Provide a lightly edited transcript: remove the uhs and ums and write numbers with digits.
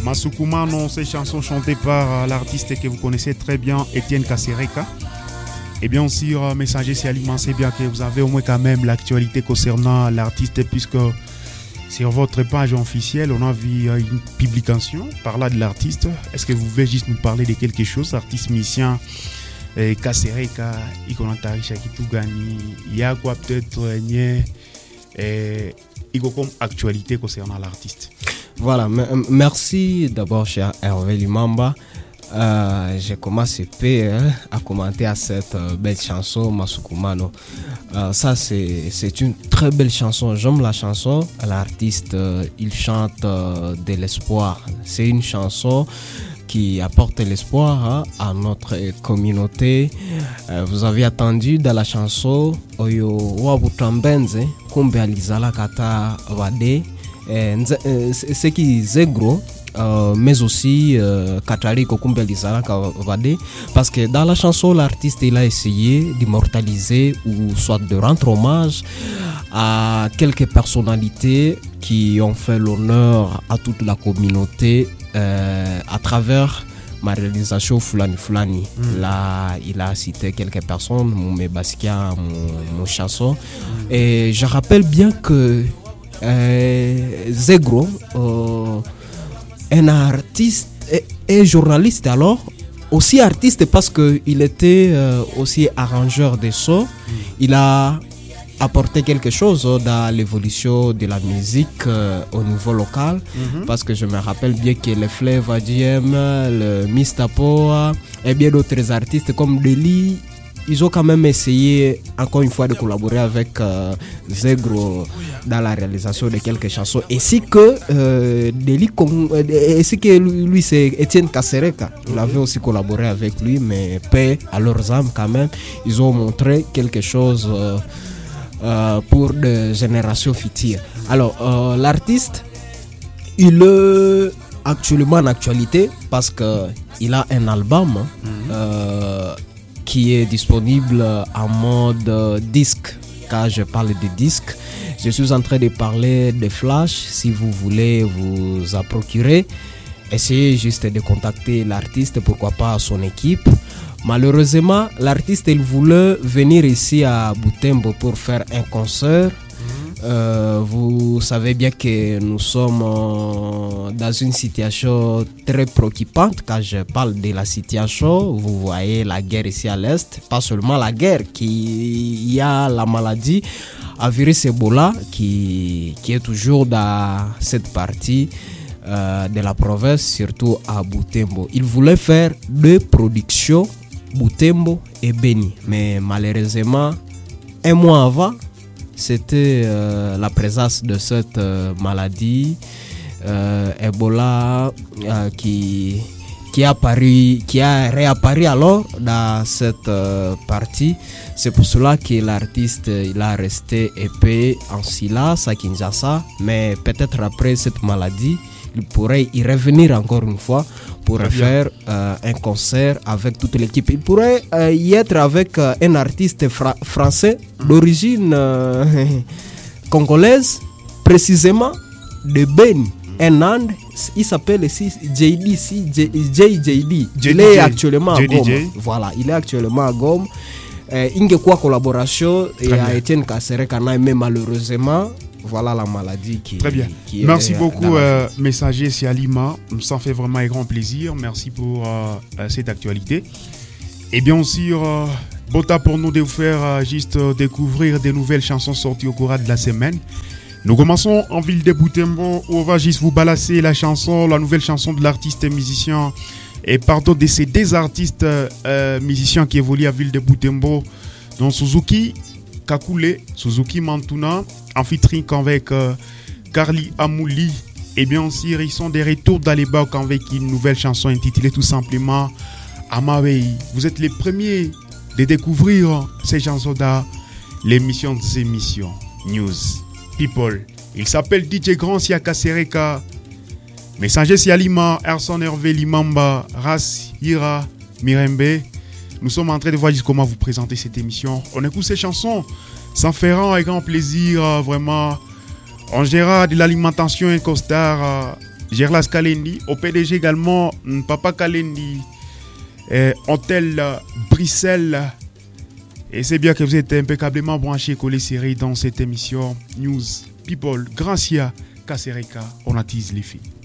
Masukumano, ces chansons chantées par l'artiste que vous connaissez très bien, Étienne Kasereka. Et bien sûr, Messager c'est Aliment, c'est bien que vous avez au moins quand même l'actualité concernant l'artiste, puisque sur votre page officielle, on a vu une publication par là de l'artiste. Est-ce que vous pouvez juste nous parler de quelque chose, artiste musicien Kasereka, Ikonantarisha Kitugani, il y a quoi peut-être comme actualité concernant l'artiste? Voilà, merci d'abord cher Hervé Limamba. J'ai commencé à commenter à cette belle chanson Masukumano. Ça c'est une très belle chanson, j'aime la chanson. L'artiste il chante de l'espoir. C'est une chanson qui apporte l'espoir à notre communauté. Vous avez entendu dans la chanson Oyo Wabutambenze Kumbe Alizala Kata Wade, ce qui est gros. Mais aussi Katari Kokumbe Alizala Kavade, parce que dans la chanson l'artiste il a essayé d'immortaliser ou soit de rendre hommage à quelques personnalités qui ont fait l'honneur à toute la communauté à travers ma réalisation Fulani Fulani. Là il a cité quelques personnes, Moumé Baskia, mon chanson, et je rappelle bien que Zegro un artiste et journaliste, alors aussi artiste parce qu'il était aussi arrangeur de sons. Il a apporté quelque chose dans l'évolution de la musique au niveau local, parce que je me rappelle bien que les Fleuve ADM, le Mistapoa et bien d'autres artistes comme Deli, ils ont quand même essayé encore une fois de collaborer avec Zegro dans la réalisation de quelques chansons. Et si que lui c'est Étienne Kasereka, il avait aussi collaboré avec lui, mais paix à leurs âmes quand même. Ils ont montré quelque chose pour des générations futures. Alors l'artiste, il est actuellement en actualité parce que il a un album qui est disponible en mode disque. Quand je parle de disque, je suis en train de parler de flash. Si vous voulez vous en procurer, essayez juste de contacter l'artiste, pourquoi pas son équipe. Malheureusement, l'artiste il voulait venir ici à Butembo pour faire un concert. Vous savez bien que nous sommes dans une situation très préoccupante. Quand je parle de la situation, vous voyez la guerre ici à l'Est. Pas seulement la guerre, il y a la maladie à virus Ebola qui est toujours dans cette partie de la province, surtout à Butembo. Il voulait faire deux productions, Butembo et Beni. Mais malheureusement, un mois avant, c'était la présence de cette maladie Ebola qui a réapparu alors dans cette partie. C'est pour cela que l'artiste il a resté épais en silence à Kinshasa, mais peut-être après cette maladie il pourrait y revenir encore une fois pour faire un concert avec toute l'équipe. Il pourrait y être avec un artiste français d'origine congolaise, précisément de Beni, un Inde. Il s'appelle ici JD. Il est actuellement à Goma. Voilà, il est actuellement à Goma. Ingekwa collaboration et à Étienne Kasereka, mais malheureusement, voilà la maladie qui très bien. Qui merci beaucoup, Messager Sialima. Ça fait vraiment un grand plaisir. Merci pour cette actualité. Et bien sûr, Bota pour nous de vous faire juste découvrir des nouvelles chansons sorties au cours de la semaine. Nous commençons en ville de Butembo où on va juste vous balancer la nouvelle chanson de l'artiste musicien et pardon de ces deux artistes musiciens qui évoluent à ville de Butembo, dont Suzuki Kakule, Suzuki Mantuna, en featuring avec Carly Amouli. Et bien sûr, ils sont des retours dans les bacs avec une nouvelle chanson intitulée tout simplement Amawei. Vous êtes les premiers de découvrir ces chansons dans l'émission des émissions News People. Il s'appelle DJ Grand Sia Kasereka, Messager Sialima, Erson Hervé Limamba, Ras Ira Mirembe. Nous sommes en train de voir juste comment vous présenter cette émission. On écoute ces chansons sans faire avec grand plaisir, vraiment. On gérera de l'alimentation et costard Gerlas Kalendi, au PDG également, Papa Kalendi, Hôtel Bruxelles. Et c'est bien que vous êtes impeccablement branchés collés serrés dans cette émission News People. Gracia Kasereka, on attise les filles.